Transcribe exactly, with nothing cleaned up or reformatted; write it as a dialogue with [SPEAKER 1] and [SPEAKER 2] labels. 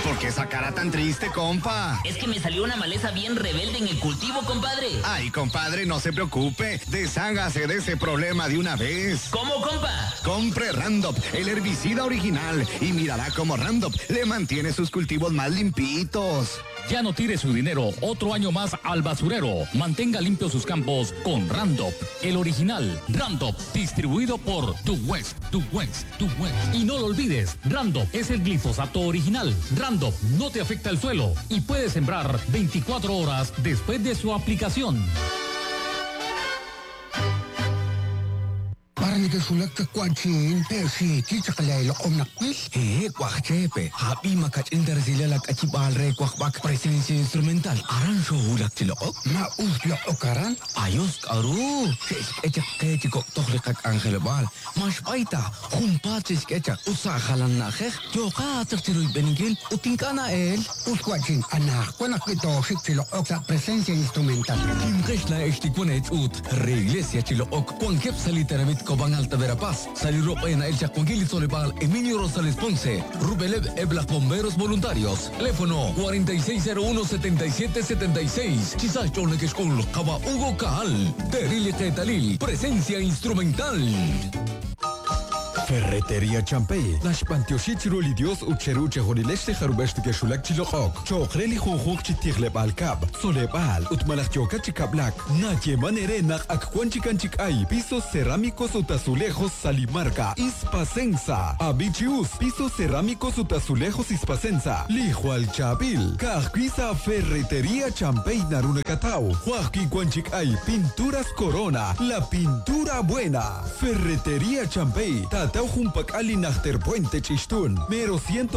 [SPEAKER 1] ¿Por qué esa cara tan triste, compa?
[SPEAKER 2] Es que me salió una maleza bien rebelde en el cultivo, compadre.
[SPEAKER 1] Ay, compadre, no se preocupe. Deshágase de ese problema de una vez.
[SPEAKER 2] ¿Cómo, compa?
[SPEAKER 1] Compre Roundup, el herbicida original, y mirará cómo Roundup le mantiene sus cultivos más limpitos.
[SPEAKER 3] Ya no tire su dinero otro año más al basurero. Mantenga limpios sus campos con Roundup, el original. Roundup, distribuido por Tu West, Tu West, Tu West. Y no lo olvides, Roundup es el glifosato original. Roundup no te afecta el suelo y puedes sembrar veinticuatro horas después de su aplicación.
[SPEAKER 4] Parang sulak ka kwachin, persi, kichakalay om nakwil.
[SPEAKER 5] Eh, kwak chepe. Happy makat intersilak at chibal re kwak bak presencia instrumental. Aran show hulak chilok.
[SPEAKER 4] Maus lo okaran?
[SPEAKER 5] Ayos karu. Ses echak ke chikok tohlikat angel bal. Mas baita. Humpat ses echak. Usahalan na kek. Joka tertiruy beningil. Utingkana el.
[SPEAKER 4] Us kwachin, anak, kwanak ito shik ok sa presencia instrumental.
[SPEAKER 5] Kimkesh na estikwanet ut. Reiglesia chilok. Kwangkep saliteramit ko Bangal Taverapaz, Saliro en el Chaconguil Solebal, Emilio Rosales Ponce, Rubelev Eblas Bomberos Voluntarios, teléfono cuarenta y seis cero uno setenta y siete setenta y seis, Chisas Chonekeshkol, Kaba Hugo Caal, Terili Tetalil, presencia instrumental.
[SPEAKER 6] Ferretería Champey. Nash Pantioshitiro Lidios Ucheruche Horilesh Harubest Geshulak Chilokok. Chokreli Honhok Chitigle Balcab. Solebal Utmalach Chokachica Black. Nache Manerenak Akwanchikanchik Ay. Pisos cerámicos utazulejos Salimarca. Ispasensa. Abichius. Pisos cerámicos utazulejos Ispasensa. Lijual Chabil. Kajquisa Ferretería Champey Narune Catao. Huaki Kwanchik Ay. Pinturas Corona. La pintura buena. Ferretería Champey. Tata Jumpak Ali Nachter Puente Chistun, mero ciento